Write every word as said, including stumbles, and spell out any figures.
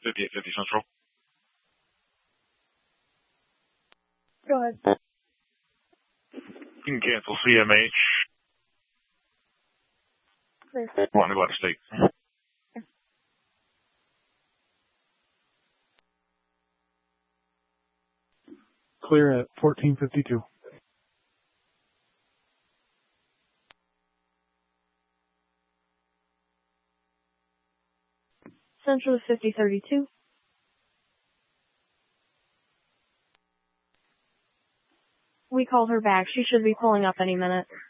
fifty-eight fifty Central. Go ahead. You can cancel C M H. Clear. Want to go out of state. Okay. Clear at fourteen fifty-two. Central to fifty thirty-two. We called her back. She should be pulling up any minute.